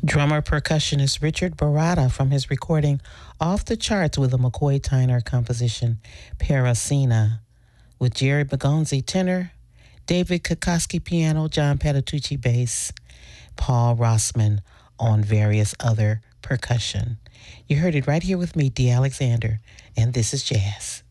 Drummer percussionist Richard Barata from his recording Off the Charts with a McCoy Tyner composition, Parasina, with Jerry Begonzi tenor, David Kokoski piano, John Patitucci bass, Paul Rossman on various other percussion. You heard it right here with me, Dee Alexander, and this is Jazz.